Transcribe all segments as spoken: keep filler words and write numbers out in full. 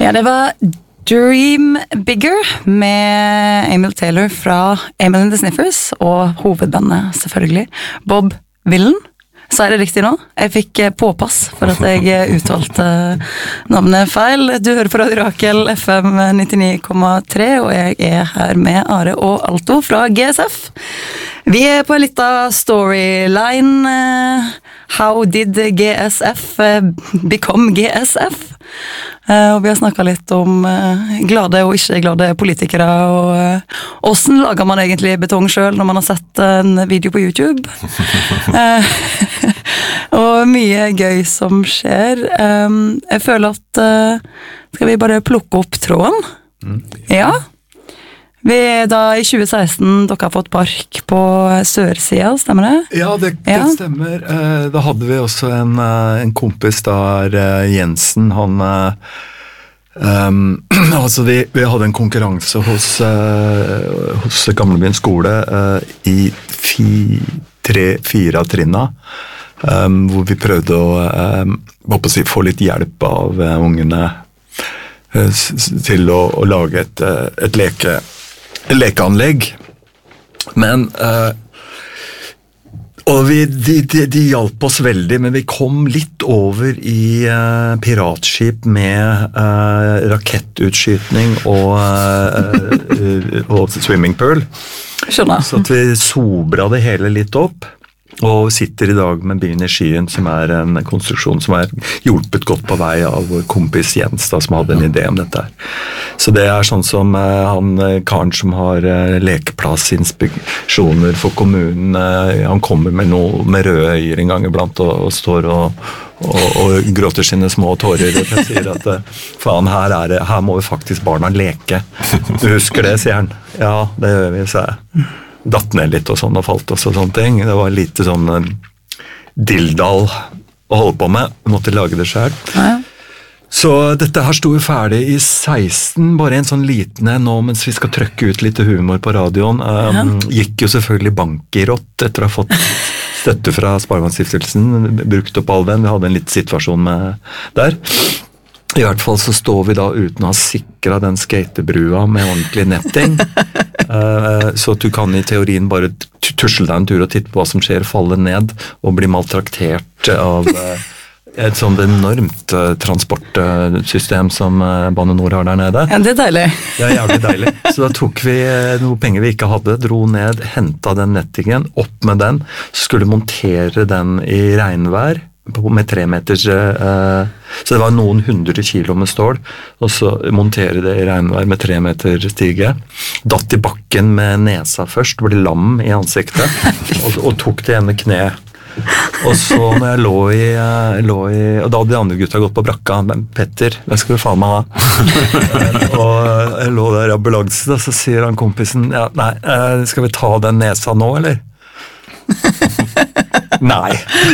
Ja, det var Dream Bigger med Emil Taylor fra Emil and the Sniffers, og hovedbandet selvfølgelig, Bob Villen. Så er det riktig nå. Jeg fikk påpass for at jeg uttalte navnet feil. Du hører på Radio Rakel F M nittini komma tre, og jeg er her med Are og Alto fra G S F. Vi er på en liten storyline. How did G S F become G S F? Og vi har snakket litt om glade og ikke glade politikere, og hvordan lager man egentlig betong selv når man har sett en video på YouTube. Og mye gøy som skjer. Jeg føler at, skal vi bare plukke opp tråden? Mm. Ja. Vi er da i tjue seksten, dere har fått park på sørsida, stemmer det? Ja, det, det ja. stemmer. Da hadde vi også en, en kompis der, Jensen, han... Um, altså vi, vi hadde en konkurranse hos, uh, hos Gamlebyen skole uh, i fi, tre, fire av trinna, um, hvor vi prøvde å, um, å si, få litt hjelp av uh, ungene uh, til å, å lage et, uh, et leke lekeanlegg, men uh, og vi, de, de, de hjalp oss veldig, men vi kom litt over i uh, piratskip med uh, rakettutskytning og, uh, og swimmingpool. Skjønner. Så at vi sobra det hele litt opp. Og sitter i dag med Byen i skyen, som er en konstruksjon som er hjulpet godt på vei av vår kompis Jens, da, som hadde en idé om dette her. Så det er sånn som uh, han karen som har uh, lekeplassinspeksjoner for kommunen, uh, han kommer med noe med røde øyer en gang iblant, og, og står og, og, og gråter sine små tårer, og jeg sier at uh, faen, her, er det, her må vi faktisk barna leke. Du husker det, sier han. Ja, det gjør vi, sier jeg. Datt ned litt og sånn, og falt også og sånne ting. Det var lite sånn uh, dildal å holde på med. Vi måtte lage det selv. Ja. Så dette her sto jo ferdig i seksten, bare en sånn liten en nå, mens vi skal trøkke ut litt humor på radioen. Um, ja. Gikk jo selvfølgelig bank i rått etter å ha fått støtte fra Sparebankstiftelsen, brukt opp all den. Vi hadde en litt situasjon med der. I hvert fall så står vi da uten å ha sikret den skatebrua med ordentlig netting. uh, så at du kan i teorien bare tusle deg en tur og titte på hva som skjer, falle ned og bli maltraktert av uh, et sånt enormt uh, transportsystem som uh, Bane Nor har der nede. Ja, det er deilig. Ja, jævlig deilig. Så da tok vi uh, noe penger vi ikke hadde, dro ned, hentet den nettingen, opp med den, skulle montere den i regnvær, med tre meters, uh, så det var noen hundre kilo med stål, og så montere det i regnvær med tre meter stige, datt i bakken med nesa først, ble lam i ansiktet, og, og tok det ene kne. Og så når jeg lå i, uh, lå i, og da hadde de andre gutta gått på brakka, men Petter, det skal du faen meg ha. Og jeg lå der i ambulansen, og så sier han kompisen, ja, nei, uh, skal vi ta den nesa nå, eller? Nei.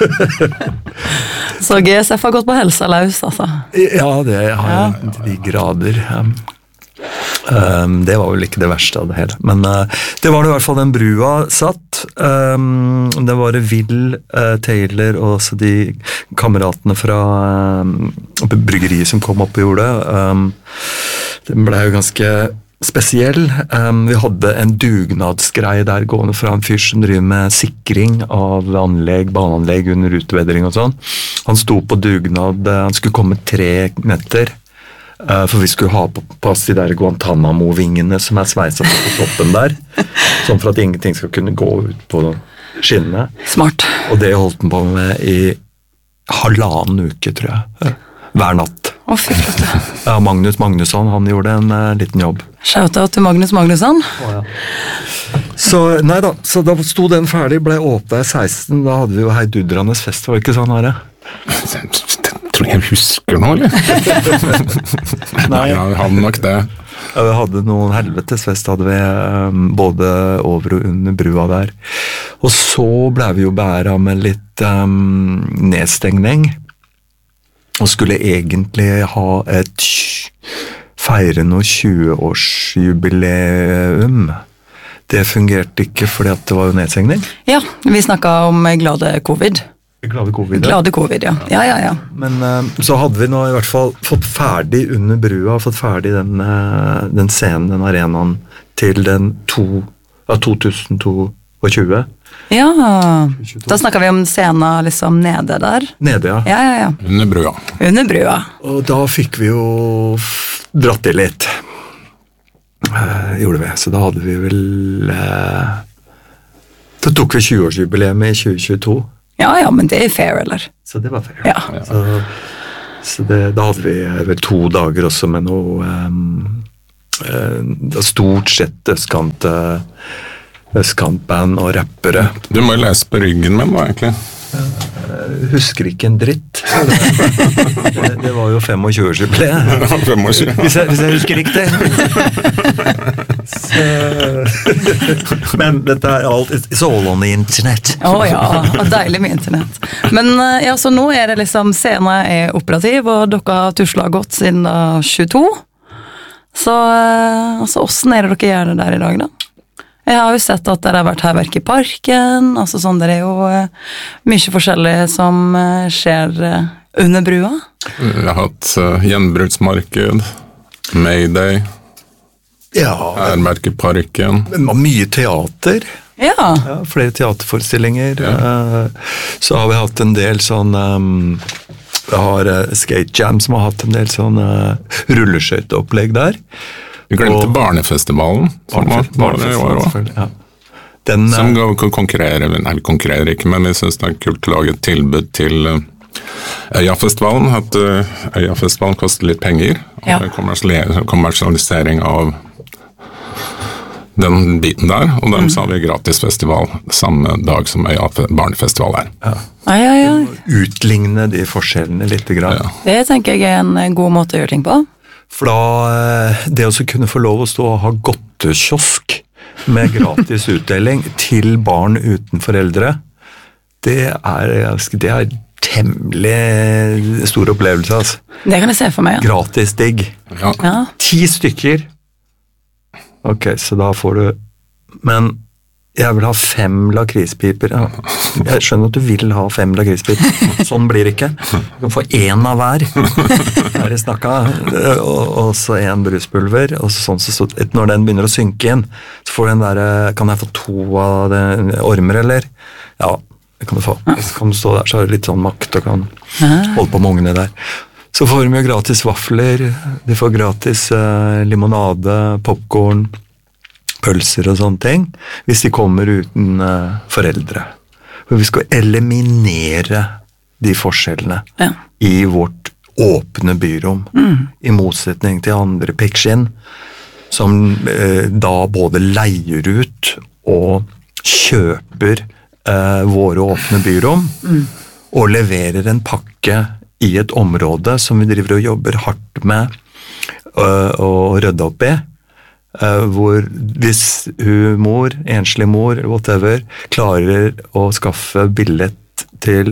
Så G S F har gått på helsa løs, altså? Ja, det har ja. de grader. Um, um, det var vel ikke det verste av det hele. Men uh, det var det i hvert fall den brua satt. Um, det var det Will, uh, Taylor og også de kameratene fra um, bryggeriet som kom opp og gjorde det. Um, det ble jo ganske spesiell. Um, vi hadde en dugnadsgreie der gående fra en fyr som driver med sikring av anlegg, baneanlegg under utbedring og sånn. Han sto på dugnad, han skulle komme tre meter, uh, for vi skulle ha på plass de der Guantanamo-vingene som er sveiset på toppen der, sånn for at ingenting skal kunne gå ut på skinnene. Smart. Og det holdt han på med i halvannen uke, tror jeg. Hver natt. Å, fy flott. Ja, Magnus Magnusson, han gjorde en uh, liten jobb. Shout-out til Magnus Magnusson. Oh, ja. Så, nei da, så da sto den ferdig, ble åpnet i seksten, da hadde vi jo heidudranes fest, var det ikke sånn, Are? Tror jeg husker nå, eller? Nei, ja, vi hadde nok det. Ja, vi hadde noen helvetes fest, hadde vi um, både over og under brua der. Og så ble vi jo bæret med litt um, nedstengning, og skulle egentlig ha et feire noe tjue-årsjubileum. Det fungerte ikke fordi at det var jo nedstengning. Ja, vi snakket om glade covid. Glade covid. Glade covid, ja. Ja, ja, ja. Men uh, så hadde vi nå i hvert fall fått ferdig under brua, fått ferdig den, uh, den scenen, den arenaen, til den to, ja, to tusen tjueto. Ja, da snakker vi om scenen liksom nede der. Nede, ja. Ja, ja, ja. Under brua. Under brua. Og da fikk vi jo dratt i litt. Uh, gjorde vi, så da hadde vi vel uh, da tok vi tjue-årsjubileet i tjue tjueto. Ja, ja, men det er fair, eller? Så det var fair. Ja. Så, så det, da hadde vi vel to dager også med noe um, uh, stort sett østkant, uh, østkantband og rappere. Du må jo lese på ryggen min, da, egentlig. Jeg husker ikke en dritt. Det, det var jo tjuefem-årsjubileet. tjuefem. Hvis, hvis jeg husker riktig. Så, men dette er alt It's all on the internet. Å oh, ja, deilig med internett. Men ja, så nå er det liksom scenen er operativ, og dere har tuslet godt siden da tjueto. Så altså, hvordan er det dere gjør det der i dag, da? Jeg har jo sett at dere har vært herverk i parken, altså sånn, det er jo uh, mye forskjellig som uh, skjer uh, under brua. Vi har hatt uh, gjenbruksmarked, Mayday, ja, herverk i parken. Mye teater. Ja. Ja, flere teaterforestillinger. Ja. Uh, så har vi hatt en del sånn um, vi har uh, Skate Jam som har hatt en del sånn uh, rulleskøyteopplegg der. Vi glemte og, Barnefestivalen, som var, var det i år også. Ja. Den, som går konkurrerer, nei, vi konkurrerer ikke, men vi synes det er kult å lage et tilbud til uh, Øyafestivalen. At uh, Øyafestivalen koster litt penger, og ja. kommersialisering av den biten der, og den mm. så har vi gratisfestival samme dag som Øya barnefestival er. Ja. Ai, ai, ai. Utligne de forskjellene litt grann. Ja. Det tenker jeg er en god måte å gjøre ting på. For da, det å kunne få lov å stå og ha godtekiosk med gratis utdeling til barn uten foreldre, det er, det er temmelig stor opplevelse, altså. Det kan jeg se for meg, ja. Gratis digg. Ja. Ja. Ti stykker. Ok, så da får du, men jeg vil ha fem lakrispiper. Ja. Jeg skjønner at du vil ha fem lakrispiper. Sånn blir det ikke. Du kan få én av hver. Her er snakket. Og, og så en bruspulver. Og så sånn, så, når den begynner å synke inn, så får den der, kan jeg få to av den, ormer, eller? Ja, det kan du få. Så kan du stå der, så har du litt sånn makt og kan holde på med ungene der. Så får de jo gratis vafler, de får gratis eh, limonade, popcorn, pølser og sånne ting, hvis de kommer uten uh, foreldre. For vi skal eliminere de forskjellene ja. i vårt åpne byrom, mm. i motsetning til andre pikkskinn, som uh, da både leier ut og kjøper uh, våre åpne byrom, mm. og leverer en pakke i et område som vi driver og jobber hardt med uh, å rydde opp i. Uh, hvor hvis hun mor, enslig mor, whatever, klarer å skaffe billett til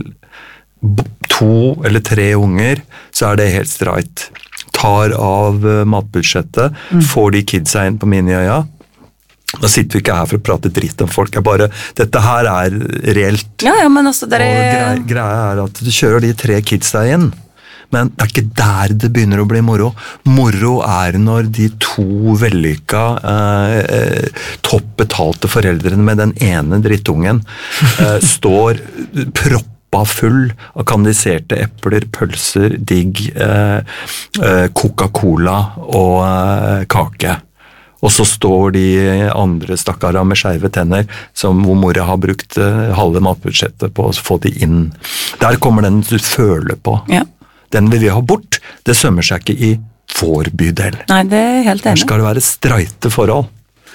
to eller tre unger, så er det helt streit. Tar av uh, matbudsjettet, mm. får de kidsa inn på Miniøya. Da sitter vi ikke her for å prate dritt om folk. Jeg bare, dette her er reelt. Ja, ja, men altså, det er... Og greia, greia er at du kjører de tre kidsa inn, men det er ikke der det begynner å bli moro. Moro er når de to vellykka, eh, toppbetalte foreldrene med den ene drittungen eh, står proppa full av kandiserte epler, pølser, digg, eh, eh, Coca-Cola og eh, kake. Og så står de andre stakkara med skeive tenner, som hvor mora har brukt eh, halve matbudsjettet på å få de inn. Der kommer den du føler på. Ja. Den vil vi ha bort. Det sømmer seg ikke i vår bydel. Nei, det er helt enig. Her skal det være streite forhold.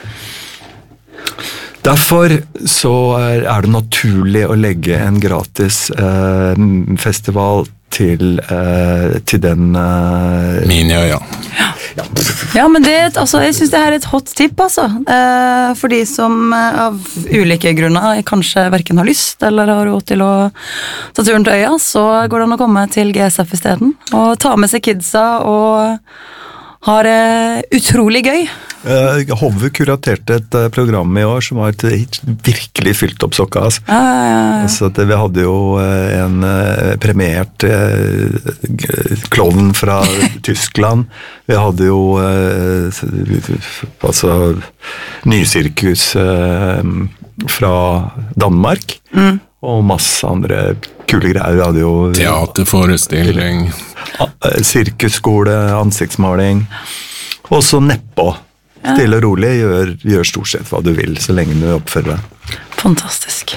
Derfor så er, er det naturlig å legge en gratis eh, festival til, eh, til den eh, Miniøya. Ja. Ja, men det, altså, jeg synes det her er et hot tip, altså. Eh, for de som eh, av ulike grunner kanskje hverken har lyst eller har råd til å ta turen til øya, så går det an å komme til G S F i stedet og ta med seg kidsa og ha det utrolig gøy. Uh, Hove kuraterte et uh, program i år som var et, et virkelig fylt opp sokka. Altså. Ja, ja, ja. Altså, det, vi hadde jo uh, en uh, premiert uh, klovn fra Tyskland. Vi hadde jo uh, altså nysirkus uh, fra Danmark. Mm. Og masse andre kule greier. Vi hadde jo teaterforestilling, uh, sirkusskole, ansiktsmaling. Og så nedpå. Stille og rolig, gjør, gjør stort sett hva du vil, så lenge du oppfører deg. Fantastisk.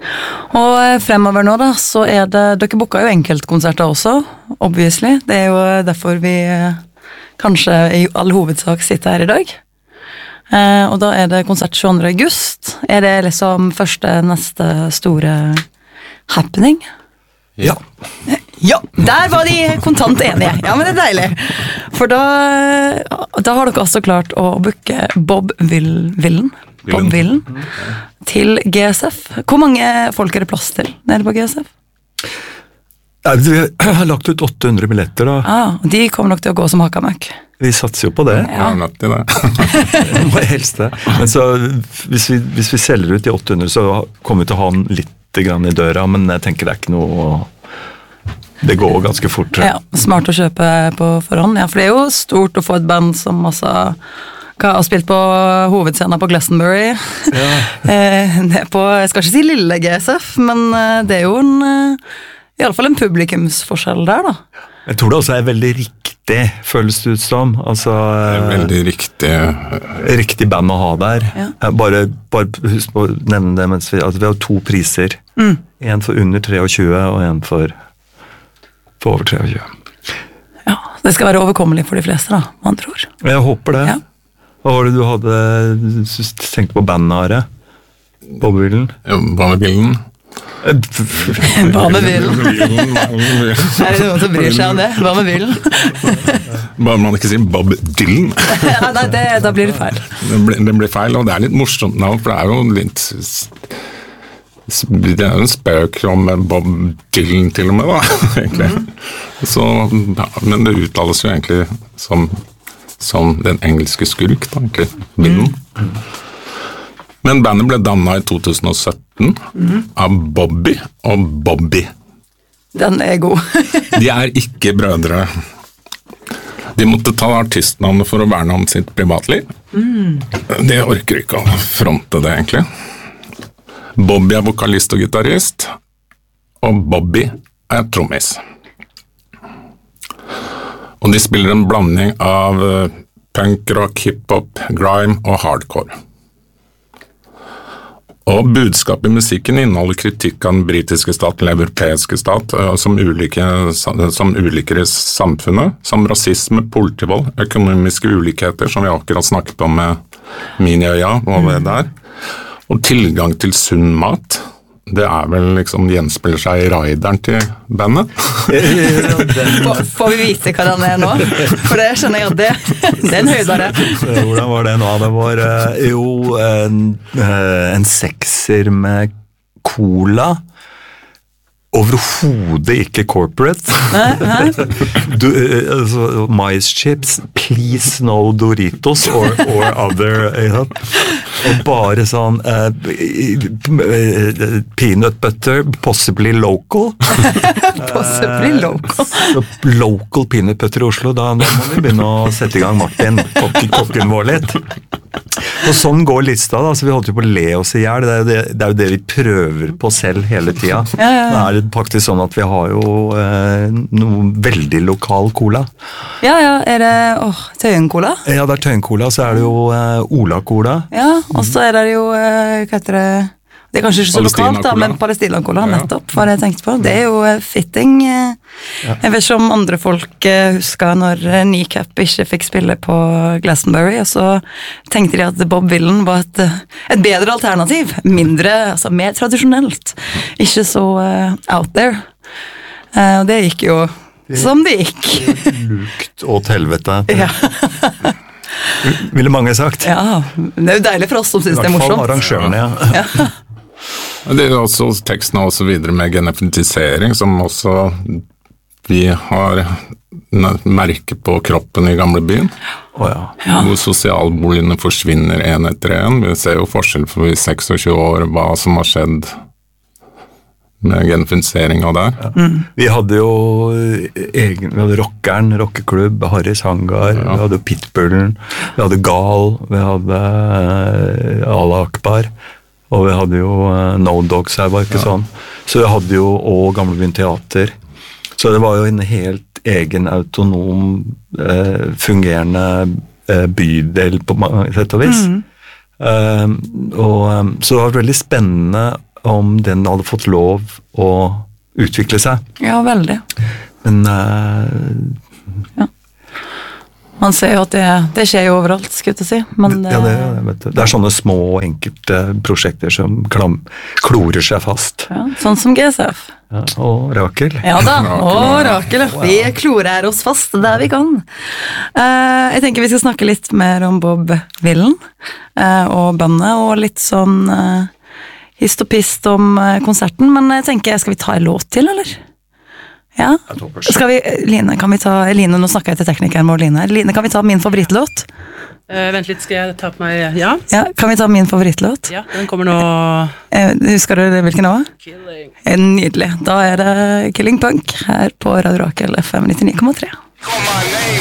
Og fremover nå da, så er det, dere booker jo enkeltkonserter også, obviously. Det er jo derfor vi kanskje i all hovedsak sitter her i dag. Eh, og da er det konsert tjueandre august. Er det liksom første, neste store happening? Ja. Ja, der var de kontant enige. Ja, men det er deilig. For da, da har dere også klart å booke Bob Villen, Bob Villen til G S F. Hvor mange folk er det plass til nede på G S F? Ja, vi har lagt ut åtte hundre billetter da. Ah, de kommer nok til å gå som hakkamøkk. Vi satser jo på det. Ja, nødt til det. Helst det. Men så, hvis vi, hvis vi selger ut de åtte hundre, så kommer vi til å ha den litt grann i døra, men jeg tenker det er ikke noe. Det går ganske fort. Ja, smart å kjøpe på forhånd. Ja, for det er jo stort å få et band som også har spilt på hovedscenen på Glastonbury. Ja. Det er på, jeg skal ikke si lille G S F, men det er jo en, i alle fall en publikumsforskjell der da. Jeg tror det også er veldig riktig, føles det ut som. Altså, det er veldig riktig. Riktig band å ha der. Ja. Bare, bare husk på å nevne det, mens vi, altså, vi har to priser. Mm. En for under tjuetre, og en for, for over tjuetre. Ja, det skal være overkommelig for de fleste da, man tror. Jeg håper det. Ja. Hva var det du hadde tenkt på bandnare? Bobbybillen? Ja, Bobbybillen. Hva med bilen? Er det noen som bryr seg om det? Hva med bilen? Bare man ikke sier Bob Dylan. Ja, nei, det, da blir det feil. Det blir, det blir feil, og det er litt morsomt nå, for det er jo litt det er jo en spøk om Bob Dylan til og med da, egentlig. Mm. Så, ja, men det uttales jo egentlig som, som den engelske skurk da, egentlig, Dylan. Mm. Men bandet ble dannet i to tusen og sytten mm. av Bobby og Bobby. Den er god. De er ikke brødre. De måtte ta artistnavnet for å verne om sitt privatliv. Mm. De orker ikke å fronte det, egentlig. Bobby er vokalist og gitarist, og Bobby er trommis. Og de spiller en blanding av punk, rock, hiphop, grime og hardcore. Og budskapet i musikken inneholder kritikk av den britiske stat, den europeiske stat, som, ulike, som uliker i samfunnet, som rasisme, politivold, økonomiske ulikheter, som vi akkurat snakket om med Miniøya og det der, og tilgang til sunn mat. Det er vel liksom gjenspiller seg i raideren til bandet. får, får vi vite hva den er nå? For det skjønner jeg at det, det er en høydere. Hvordan var det nå? Det var jo en, en sekser med cola. Overhodet ikke corporate. du, altså, mais chips, please no Doritos or, or other. Ja. Og bare sånn uh, peanut butter, possibly local. Possibly local. Uh, local peanut butter i Oslo, da må vi begynne å sette i gang Martin, kokken, kokken vår litt. Og sånn går lista da, så vi holdt jo på å le oss i hjel. Det er jo det, det, er jo det vi prøver på selv hele tida. Ja, ja, ja. Det er faktisk sånn at vi har jo eh, noe veldig lokal cola. Ja, ja, er det åh, Tøyen-cola? Ja, det er Tøyen-cola, så er det jo eh, Ola-cola. Ja, og så er det jo, eh, hva heter det? Det er kanskje ikke så lokalt da, men Palestina-cola, nettopp, hva jeg tenkte på. Det er jo fitting. Jeg vet ikke om andre folk husker når Kneecap ikke fikk spille på Glastonbury, og så tenkte de at Bob Villen var et, et bedre alternativ. Mindre, altså mer tradisjonelt. Ikke så uh, out there. Uh, og det gikk jo som det gikk. Lukt og til helvete. Ja. Ville mange sagt. Ja, det er jo deilig for oss som synes det er morsomt. I hvert fall arrangørene, ja. Ja. Det er også teksten og så videre med genefisering, som også vi har merket på kroppen i gamlebyen, Å ja. Ja. hvor sosialboligene forsvinner en etter en. Vi ser jo forskjell for i seksogtjue år hva som har skjedd med genfiseringen der. Ja. Vi hadde jo egen, vi hadde rockeren, rockeklubb, Harris Hangar, Ja. vi hadde Pitbullen, vi hadde Gal, vi hadde uh, Ala Akbar, og vi hadde jo uh, No Dogs her, var ikke sånn. Så vi hadde jo og Gamlebyen Teater. Så det var jo en helt egen autonom, uh, fungerende uh, bydel på mange sett og vis. Mm. Um, og, um, så det var veldig spennende om den hadde fått lov å utvikle seg. Ja, veldig. Men uh, Man ser jo at det, det skjer jo overalt, skulle jeg til å si. Men det, ja, det, det, vet du. Det er sånne små, enkelte prosjekter som klam, klorer seg fast. ja, sånn som G S F. Ja, og Rakel. Ja da, og Rakel, vi klorer oss fast der vi kan. Eh, jeg tenker vi skal snakke litt mer om Bob Villen eh, og bandet, og litt sånn eh, hist og pist om eh, konserten, men jeg tenker, skal vi ta en låt til, eller? Ja? Skal vi, Line, kan vi ta, Line, nå snakker jeg til teknikeren vår, Line. Line, kan vi ta min favorittlåt? Uh, vent litt, skal jeg ta på meg, ja? Ja, kan vi ta min favorittlåt? Ja, den kommer nå. Eh, husker du hvilken nå? Killing. Eh, Nydelig. Da er det Killing Punk her på Radio Rakel F M nittionio komma tre.